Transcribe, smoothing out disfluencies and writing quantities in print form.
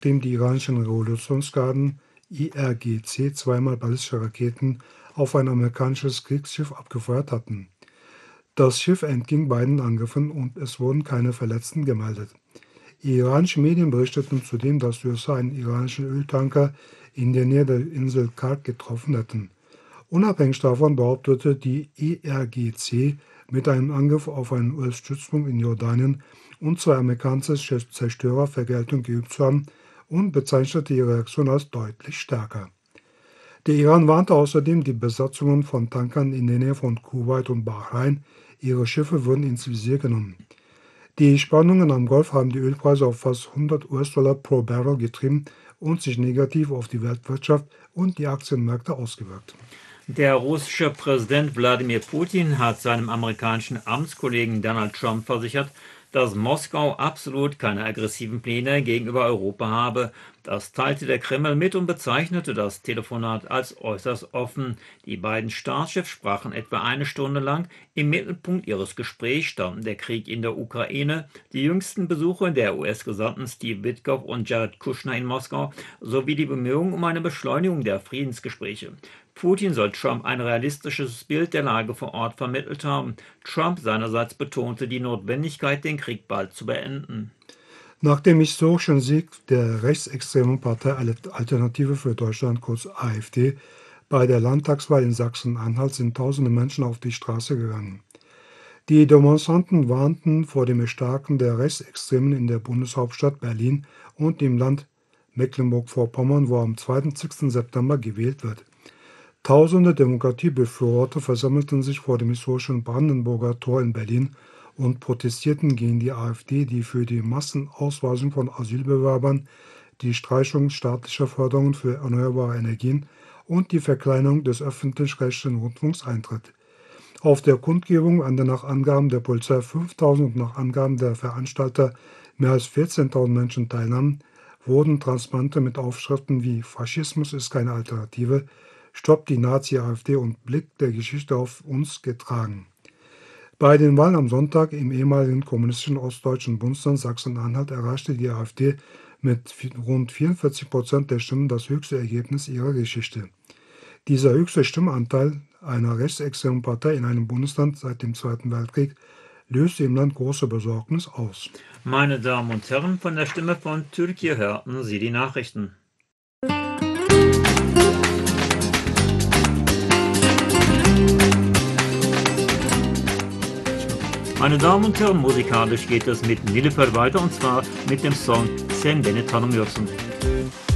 nachdem die iranischen Revolutionsgarden IRGC zweimal ballistische Raketen auf ein amerikanisches Kriegsschiff abgefeuert hatten. Das Schiff entging beiden Angriffen und es wurden keine Verletzten gemeldet. Iranische Medien berichteten zudem, dass die USA einen iranischen Öltanker in der Nähe der Insel Karg getroffen hätten. Unabhängig davon behauptete die IRGC, mit einem Angriff auf einen US-Stützpunkt in Jordanien und zwei amerikanische Zerstörer Vergeltung geübt zu haben und bezeichnete ihre Reaktion als deutlich stärker. Der Iran warnte außerdem die Besatzungen von Tankern in der Nähe von Kuwait und Bahrain, ihre Schiffe würden ins Visier genommen. Die Spannungen am Golf haben die Ölpreise auf fast 100 US-Dollar pro Barrel getrieben und sich negativ auf die Weltwirtschaft und die Aktienmärkte ausgewirkt. Der russische Präsident Wladimir Putin hat seinem amerikanischen Amtskollegen Donald Trump versichert, dass Moskau absolut keine aggressiven Pläne gegenüber Europa habe. Das teilte der Kreml mit und bezeichnete das Telefonat als äußerst offen. Die beiden Staatschefs sprachen etwa eine Stunde lang. Im Mittelpunkt ihres Gesprächs standen der Krieg in der Ukraine, die jüngsten Besuche der US-Gesandten Steve Witkoff und Jared Kushner in Moskau sowie die Bemühungen um eine Beschleunigung der Friedensgespräche. Putin soll Trump ein realistisches Bild der Lage vor Ort vermittelt haben. Trump seinerseits betonte die Notwendigkeit, den Krieg bald zu beenden. Nach dem historischen Sieg der rechtsextremen Partei Alternative für Deutschland, kurz AfD, bei der Landtagswahl in Sachsen-Anhalt sind tausende Menschen auf die Straße gegangen. Die Demonstranten warnten vor dem Erstarken der Rechtsextremen in der Bundeshauptstadt Berlin und im Land Mecklenburg-Vorpommern, wo am 20. September gewählt wird. Tausende Demokratiebefürworter versammelten sich vor dem historischen Brandenburger Tor in Berlin und protestierten gegen die AfD, die für die Massenausweisung von Asylbewerbern, die Streichung staatlicher Förderungen für erneuerbare Energien und die Verkleinerung des öffentlich-rechtlichen Rundfunks eintritt. Auf der Kundgebung waren nach Angaben der Polizei 5.000 und nach Angaben der Veranstalter mehr als 14.000 Menschen teilnahmen, wurden Transparente mit Aufschriften wie „Faschismus ist keine Alternative", „Stoppt die Nazi-AfD" und „Blick der Geschichte auf uns" getragen. Bei den Wahlen am Sonntag im ehemaligen kommunistischen ostdeutschen Bundesland Sachsen-Anhalt erreichte die AfD mit rund 44% der Stimmen das höchste Ergebnis ihrer Geschichte. Dieser höchste Stimmanteil einer rechtsextremen Partei in einem Bundesland seit dem Zweiten Weltkrieg löste im Land große Besorgnis aus. Meine Damen und Herren, von der Stimme von Türkei hörten Sie die Nachrichten. Meine Damen und Herren, musikalisch geht es mit Nilüfer weiter, und zwar mit dem Song "Sen Beni Tanımıyorsun".